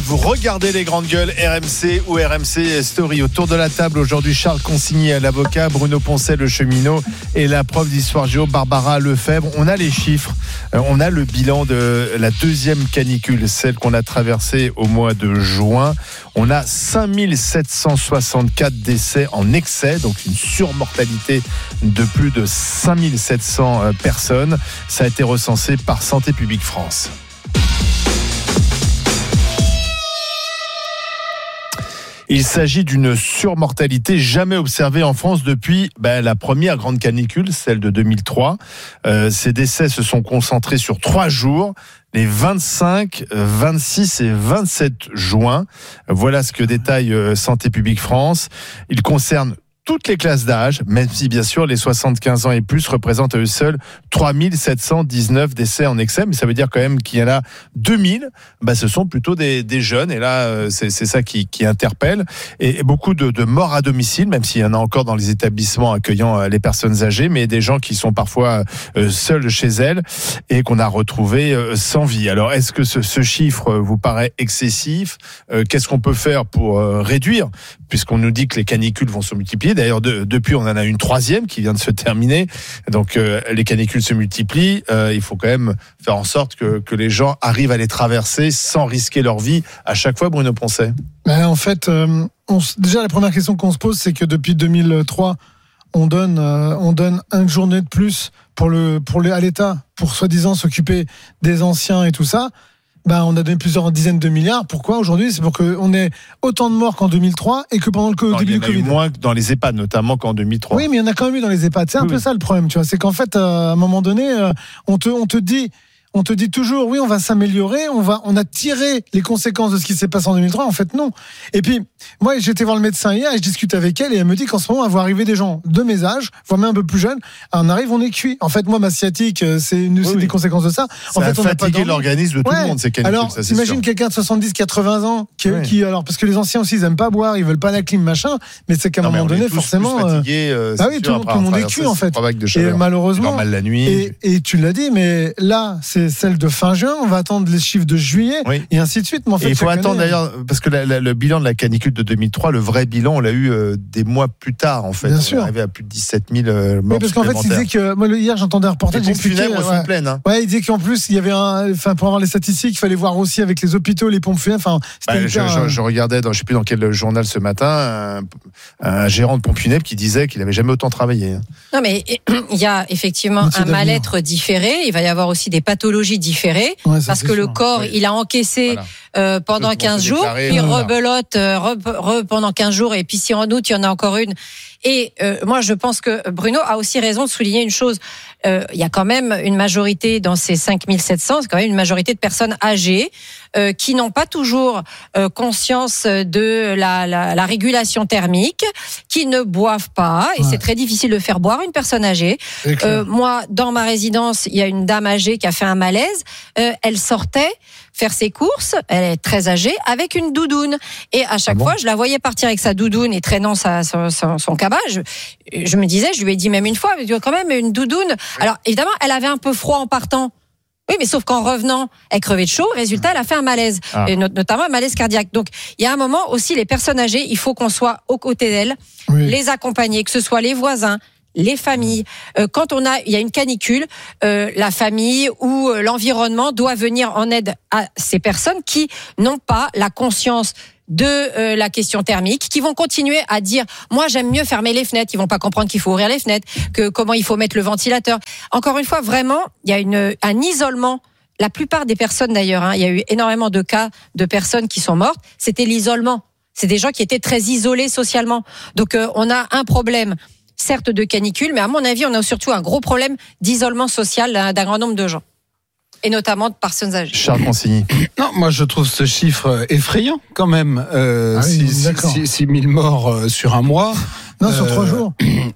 Vous regardez les grandes gueules RMC ou RMC Story. Autour de la table aujourd'hui, Charles Consigny, l'avocat, Bruno Poncet, le cheminot, et la prof d'histoire géo, Barbara Lefebvre. On a les chiffres, on a le bilan de la deuxième canicule, celle qu'on a traversée au mois de juin. On a 5764 décès en excès, donc une surmortalité de plus de 5700 personnes. Ça a été recensé par Santé publique France. Il s'agit d'une surmortalité jamais observée en France depuis la première grande canicule, celle de 2003. Ces décès se sont concentrés sur 3 jours, les 25, 26 et 27 juin. Voilà ce que détaille Santé publique France. Il concerne toutes les classes d'âge, même si bien sûr les 75 ans et plus représentent à eux seuls 3719 décès en excès, mais ça veut dire quand même qu'il y en a 2000, ce sont plutôt des jeunes, et là c'est ça qui interpelle, et beaucoup de morts à domicile, même s'il y en a encore dans les établissements accueillant les personnes âgées, mais des gens qui sont parfois seuls chez elles et qu'on a retrouvés sans vie. Alors est-ce que ce chiffre vous paraît excessif ? Qu'est-ce qu'on peut faire pour réduire, puisqu'on nous dit que les canicules vont se multiplier? D'ailleurs, depuis, on en a une troisième qui vient de se terminer. Donc, les canicules se multiplient. Il faut quand même faire en sorte que les gens arrivent à les traverser sans risquer leur vie à chaque fois, Bruno Poncet. En fait, déjà, la première question qu'on se pose, c'est que depuis 2003, on donne une journée de plus à l'État pour soi-disant s'occuper des anciens et tout ça. On a donné plusieurs dizaines de milliards. Pourquoi aujourd'hui ? C'est pour qu'on ait autant de morts qu'en 2003 et que pendant le début du Covid. Il y en a eu moins dans les EHPAD, notamment qu'en 2003. Oui, mais il y en a quand même eu dans les EHPAD. C'est un peu ça le problème, tu vois. C'est qu'en fait, à un moment donné, on te dit toujours, oui, on va s'améliorer, on a tiré les conséquences de ce qui s'est passé en 2003. En fait, non. Et puis, moi, j'étais voir le médecin hier et je discute avec elle et elle me dit qu'en ce moment, elle voit arriver des gens de mes âges, voire même un peu plus jeunes. On arrive, on est cuit. En fait, moi, ma sciatique, c'est des conséquences de ça. Ça a fatigué l'organisme de tout le monde, ces canicules. Alors, imagine quelqu'un de 70, 80 ans qui, alors, parce que les anciens aussi, ils aiment pas boire, ils veulent pas la clim, machin, mais c'est qu'à un moment donné, forcément. Fatigué, tout le monde est cuit, en fait. Et malheureusement. Mal la nuit. Et tu l'as dit, mais là, c'est celle de fin juin, on va attendre les chiffres de juillet, et ainsi de suite. Mais en fait, il faut attendre d'ailleurs, parce que le bilan de la canicule de 2003, le vrai bilan, on l'a eu des mois plus tard, en fait. Bien on sûr. est arrivé à plus de 17 000 morts. Oui, parce qu'en fait, il disait que, moi, hier, j'entendais un reportage. Les pompes funèbres sont pleines. Hein. Ouais, il disait qu'en plus, il y avait pour avoir les statistiques, il fallait voir aussi avec les hôpitaux, les pompes funèbres. Je regardais, je sais plus dans quel journal ce matin, un gérant de pompe funèbre qui disait qu'il n'avait jamais autant travaillé. Non, mais il y a effectivement un mal-être différé. Il va y avoir aussi des pathologies différées. Parce que le corps, il a encaissé pendant 15 jours, puis rebelote pendant 15 jours, et puis si en août, il y en a encore une. Et moi, je pense que Bruno a aussi raison de souligner une chose. Il y a quand même une majorité dans ces 5700, c'est quand même une majorité de personnes âgées qui n'ont pas toujours conscience de la régulation thermique, qui ne boivent pas, et c'est très difficile de faire boire une personne âgée. Moi, dans ma résidence, il y a une dame âgée qui a fait un malaise. Elle sortait faire ses courses, elle est très âgée, avec une doudoune. Et à chaque fois, je la voyais partir avec sa doudoune et traînant son cabas. Je me disais, je lui ai dit même une fois, mais tu as quand même une doudoune. Alors, évidemment, elle avait un peu froid en partant. Oui, mais sauf qu'en revenant, elle crevait de chaud. Résultat, elle a fait un malaise, et notamment un malaise cardiaque. Donc, il y a un moment aussi, les personnes âgées, il faut qu'on soit aux côtés d'elles, les accompagner, que ce soit les voisins, les familles. Quand il y a une canicule, la famille ou l'environnement doit venir en aide à ces personnes qui n'ont pas la conscience de la question thermique, qui vont continuer à dire moi j'aime mieux fermer les fenêtres, ils vont pas comprendre qu'il faut ouvrir les fenêtres, que comment il faut mettre le ventilateur. Encore une fois, vraiment, il y a un isolement. La plupart des personnes d'ailleurs, il y a eu énormément de cas de personnes qui sont mortes, c'était l'isolement. C'est des gens qui étaient très isolés socialement. Donc on a un problème certes de canicule, mais à mon avis, on a surtout un gros problème d'isolement social d'un grand nombre de gens. Et notamment de personnes âgées. Charles Consigny. Non, moi je trouve ce chiffre effrayant quand même. 6 000 morts sur un mois. Non, sur 3 jours.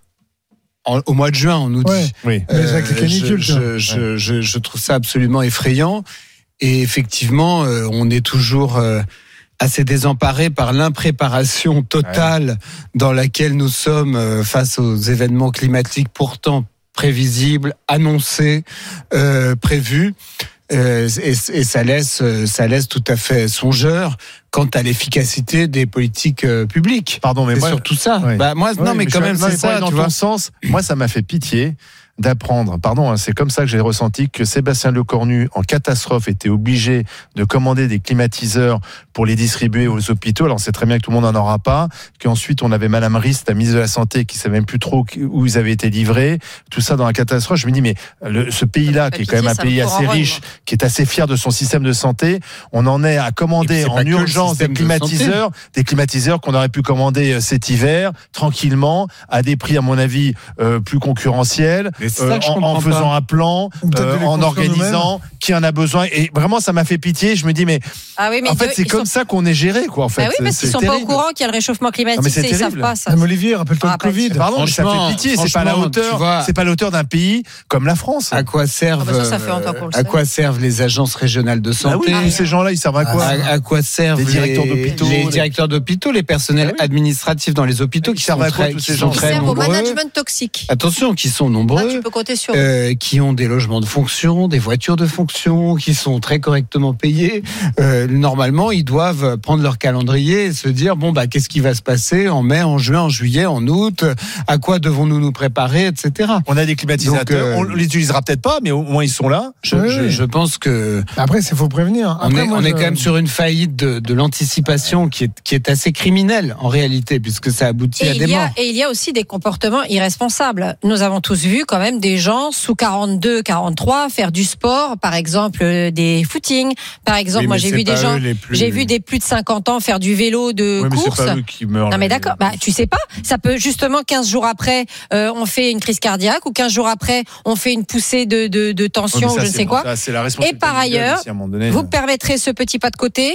Au mois de juin, on nous dit. Oui. Mais avec les canicules, je trouve ça absolument effrayant. Et effectivement, on est toujours assez désemparé par l'impréparation totale dans laquelle nous sommes face aux événements climatiques pourtant prévisibles, annoncés, prévus. et ça laisse tout à fait songeur quant à l'efficacité des politiques publiques. Pardon, mais c'est moi, surtout ça. Oui. Moi, non, mais quand même, c'est ça. Dans ton sens, moi, ça m'a fait pitié d'apprendre, c'est comme ça que j'ai ressenti que Sébastien Lecornu, en catastrophe, était obligé de commander des climatiseurs pour les distribuer aux hôpitaux. Alors, c'est très bien que tout le monde n'en aura pas, qu'ensuite, on avait Madame Rist, la ministre de la Santé, qui ne savait même plus trop où ils avaient été livrés. Tout ça dans la catastrophe. Je me dis, mais ce pays-là, qui est quand même un pays assez riche, qui est assez fier de son système de santé, on en est à commander en urgence des climatiseurs qu'on aurait pu commander cet hiver, tranquillement, à des prix, à mon avis, plus concurrentiels. En faisant un plan, en organisant qui en a besoin. Et vraiment, ça m'a fait pitié. Je me dis, mais en fait, c'est comme ça qu'on est géré, quoi. En fait, oui, parce qu'ils sont pas au courant qu'il y a le réchauffement climatique, ils savent pas ça. Olivier, rappelle-toi le Covid. Pardon, ça fait pitié. C'est pas la hauteur. C'est pas la hauteur d'un pays comme la France. À quoi servent les agences régionales de santé? Tous ces gens-là, ils servent à quoi? À quoi servent les directeurs d'hôpitaux? Les directeurs d'hôpitaux, les personnels administratifs dans les hôpitaux qui servent à quoi? Tous ces gens qui servent au management toxique. Attention, qui sont nombreux. Tu peux compter sur qui ont des logements de fonction, des voitures de fonction, qui sont très correctement payés. Normalement, ils doivent prendre leur calendrier et se dire qu'est-ce qui va se passer en mai, en juin, en juillet, en août, à quoi devons-nous nous préparer, etc. On a des climatisateurs, on les utilisera peut-être pas, mais au moins ils sont là. Je pense que après, il faut prévenir. Après, on est quand même sur une faillite de l'anticipation qui est assez criminelle en réalité, puisque ça aboutit à des morts. Et il y a aussi des comportements irresponsables. Nous avons tous vu quand même des gens sous 42, 43 faire du sport, par exemple des footings. Par exemple, moi j'ai vu des gens, j'ai vu des plus de 50 ans faire du vélo de course. Mais c'est pas eux qui meurent. Non mais d'accord, tu sais pas, ça peut justement 15 jours après on fait une crise cardiaque ou 15 jours après on fait une poussée de tension ou je ne sais quoi. Et par ailleurs, vous permettrez ce petit pas de côté,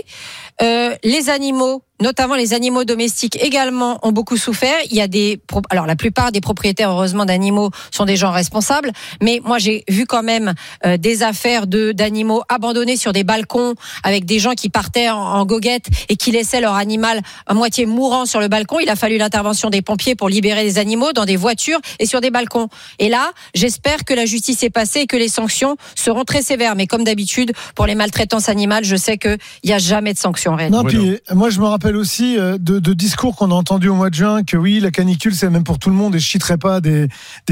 les animaux, notamment les animaux domestiques également ont beaucoup souffert. Il y a alors la plupart des propriétaires heureusement d'animaux sont des gens responsables, mais moi j'ai vu quand même des affaires d'animaux abandonnés sur des balcons avec des gens qui partaient en goguette et qui laissaient leur animal à moitié mourant sur le balcon. Il a fallu l'intervention des pompiers pour libérer les animaux dans des voitures et sur des balcons. Et là, j'espère que la justice est passée et que les sanctions seront très sévères. Mais comme d'habitude, pour les maltraitances animales, je sais qu'il n'y a jamais de sanctions réelles. Non, puis moi je me rappelle aussi de discours qu'on a entendus au mois de juin que oui, la canicule c'est même pour tout le monde et je citerai pas des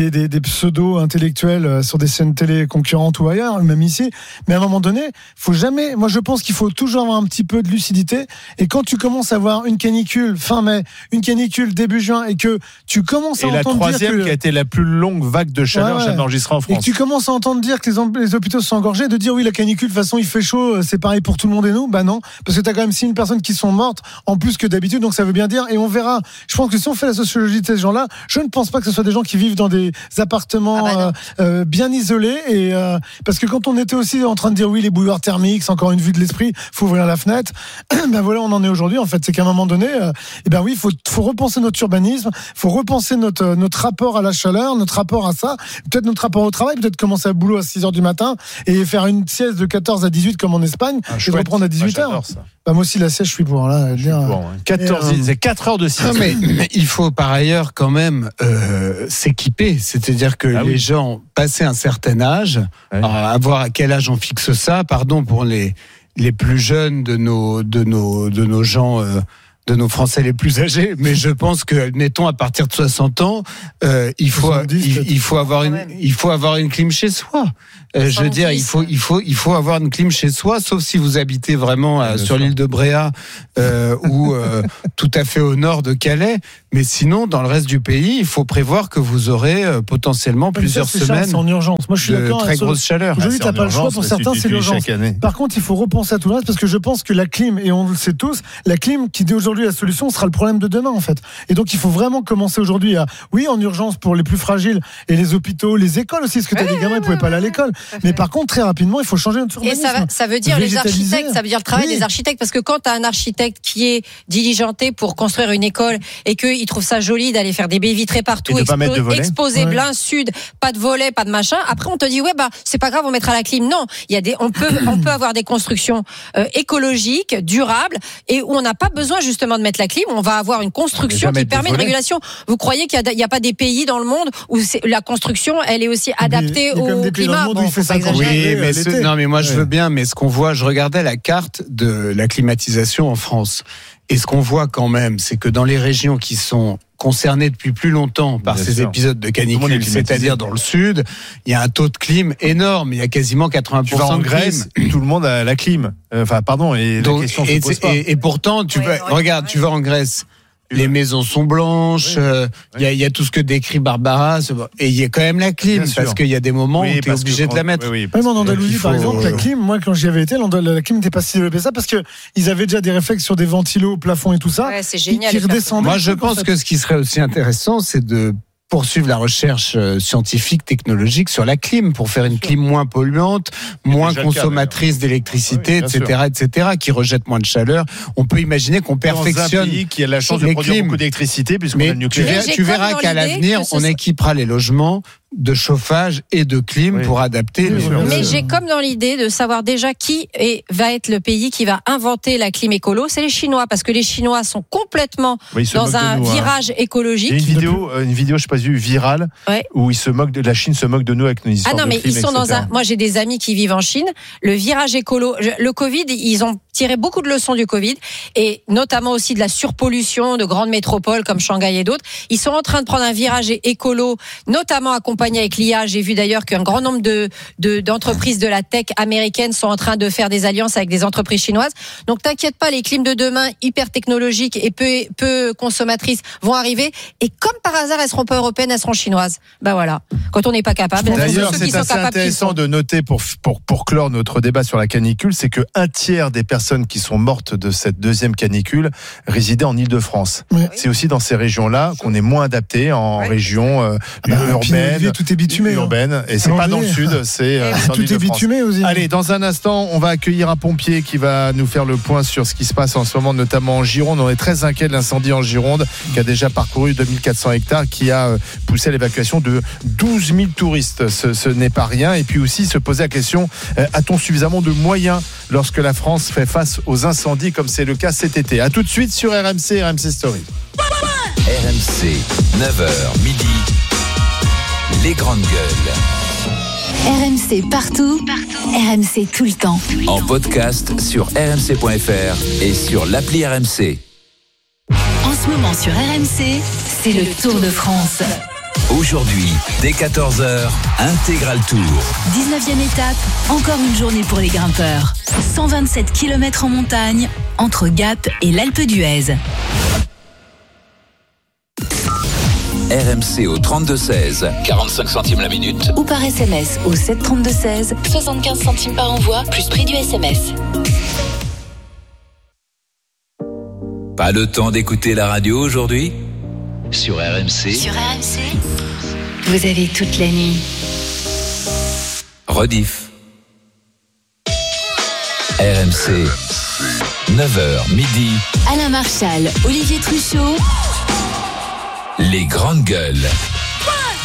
pseudo-intellectuels sur des chaînes télé concurrentes ou ailleurs, même ici, mais à un moment donné, faut jamais, moi je pense qu'il faut toujours avoir un petit peu de lucidité et quand tu commences à avoir une canicule fin mai, une canicule début juin et que tu commences à entendre dire que... Et la troisième qui a été la plus longue vague de chaleur jamais enregistrée en France. Et que tu commences à entendre dire que les hôpitaux sont engorgés, de dire oui, la canicule, de toute façon il fait chaud, c'est pareil pour tout le monde et nous, non, parce que tu as quand même 6 000 personnes qui sont mortes en plus que d'habitude, donc ça veut bien dire, et on verra. Je pense que si on fait la sociologie de ces gens-là, je ne pense pas que ce soit des gens qui vivent dans des appartements bien isolés, et parce que quand on était aussi en train de dire oui, les bouilloires thermiques, c'est encore une vue de l'esprit, faut ouvrir la fenêtre, voilà, on en est aujourd'hui, en fait, c'est qu'à un moment donné, oui, faut repenser notre urbanisme, faut repenser notre rapport à la chaleur, notre rapport à ça, peut-être notre rapport au travail, peut-être commencer à boulot à 6h du matin, et faire une sieste de 14 à 18 comme en Espagne, et reprendre à 18h. Moi aussi, la sieste, je suis pour. Là, c'est 4 heures de sieste. Mais il faut par ailleurs quand même s'équiper. C'est-à-dire que les gens, passés un certain âge, à voir à quel âge on fixe ça, pardon pour les plus jeunes de nos gens... de nos Français les plus âgés, mais je pense que, admettons, à partir de 60 ans, il faut avoir une clim chez soi. Je veux dire, il faut avoir une clim chez soi, sauf si vous habitez vraiment sur l'île de Bréa ou tout à fait au nord de Calais. Mais sinon, dans le reste du pays, il faut prévoir que vous aurez potentiellement plusieurs semaines en urgence. Moi, je suis d'accord. Très grosse chaleur. Aujourd'hui, t'as pas le choix. Pour certains, c'est l'urgence. Par contre, il faut repenser à tout le reste parce que je pense que la clim, et on le sait tous, la clim qui dit aujourd'hui la solution sera le problème de demain, en fait. Et donc, il faut vraiment commencer aujourd'hui en urgence pour les plus fragiles et les hôpitaux, les écoles aussi, parce que t'as des gamins, ils pouvaient pas aller à l'école. Mais par contre, très rapidement, il faut changer notre urbanisme. Et ça veut dire les architectes, ça veut dire le travail des architectes, parce que quand t'as un architecte qui est diligenté pour construire une école et qu'il trouve ça joli d'aller faire des baies vitrées partout, exposer plein sud, pas de volets, pas de machin, après on te dit c'est pas grave, on mettra la clim. Non, on peut avoir des constructions écologiques, durables, et où on n'a pas besoin justement justement de mettre la clim, on va avoir une construction qui permet une régulation. Vous croyez qu'il n'y a pas des pays dans le monde où la construction, elle est aussi adaptée au climat? Oui, mais moi je veux bien, mais ce qu'on voit, je regardais la carte de la climatisation en France. Et ce qu'on voit quand même, c'est que dans les régions qui sont concernées depuis plus longtemps par ces épisodes de canicule, c'est-à-dire dans le sud, il y a un taux de clim énorme. Il y a quasiment 80% tu vas en Grèce, tout le monde a la clim. Et pourtant, regarde, tu vas en Grèce. Les maisons sont blanches, il y a tout ce que décrit Barbara, et il y a quand même la clim, parce qu'il y a des moments où tu es obligé de la mettre. Même en Andalousie, par exemple, la clim, moi quand j'y avais été, la clim n'était pas si développée ça, parce qu'ils avaient déjà des réflexes sur des ventilos au plafond et tout ça, c'est génial, qui redescendaient. Moi je pense que ce qui serait aussi intéressant, c'est de poursuivre la recherche scientifique, technologique sur la clim, pour faire une clim moins polluante, moins consommatrice d'électricité, etc., qui rejette moins de chaleur. On peut imaginer qu'on perfectionne. Dans un pays qui a la chance de produire beaucoup d'électricité, puisqu'on a le nucléaire. Tu verras qu'à l'avenir, on équipera les logements de chauffage et de clim pour adapter. Mais j'ai comme dans l'idée de savoir déjà qui va être le pays qui va inventer la clim écolo. C'est les Chinois, parce que les Chinois sont complètement dans un virage écologique. Il y a une vidéo, je sais pas, virale, où la Chine se moque de nous avec nos histoires de clim, ils sont moi j'ai des amis qui vivent en Chine. Le virage écolo, le Covid, ils ont tiré beaucoup de leçons du Covid, et notamment aussi de la surpollution de grandes métropoles comme Shanghai et d'autres. Ils sont en train de prendre un virage écolo, notamment accompagné avec l'IA. J'ai vu d'ailleurs qu'un grand nombre d'entreprises de la tech américaines sont en train de faire des alliances avec des entreprises chinoises. Donc t'inquiète pas, les clims de demain hyper technologiques et peu consommatrices vont arriver, et comme par hasard elles seront pas européennes, elles seront chinoises. Ben voilà, quand on n'est pas capable. D'ailleurs, c'est assez intéressant de noter pour clore notre débat sur la canicule, c'est que 1/3 des personnes qui sont mortes de cette deuxième canicule résidaient en Île-de-France. C'est aussi dans ces régions-là qu'on est moins adapté en région urbaine. Tout est bitumé. Urbaine, et c'est pas dans le sud, c'est tout est bitumé aussi. Allez, dans un instant, on va accueillir un pompier qui va nous faire le point sur ce qui se passe en ce moment, notamment en Gironde. On est très inquiet de l'incendie en Gironde, qui a déjà parcouru 2400 hectares, qui a poussé à l'évacuation de 12 000 touristes. Ce n'est pas rien. Et puis aussi se poser la question, a-t-on suffisamment de moyens lorsque la France fait face aux incendies, comme c'est le cas cet été? À tout de suite sur RMC Story. RMC, 9h midi. Les grandes gueules. RMC partout. RMC tout le temps. En podcast sur rmc.fr et sur l'appli RMC. En ce moment sur RMC, c'est le Tour de France. Aujourd'hui, dès 14h, Intégral Tour. 19e étape, encore une journée pour les grimpeurs. 127 km en montagne, entre Gap et l'Alpe d'Huez. RMC au 32-16, 45 centimes la minute. Ou par SMS au 732-16, 75 centimes par envoi, plus prix du SMS. Pas le temps d'écouter la radio aujourd'hui ? Sur RMC. Sur RMC, vous avez toute la nuit. Rediff. RMC, 9h midi. Alain Marchal, Olivier Truchot. Les grandes gueules.